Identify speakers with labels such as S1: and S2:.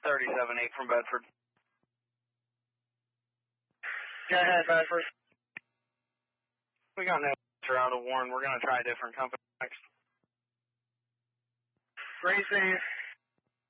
S1: 37-8 from Bedford.
S2: Go ahead, Bedford.
S1: We got no answer out of Warren. We're going to try a different company next.
S2: Racing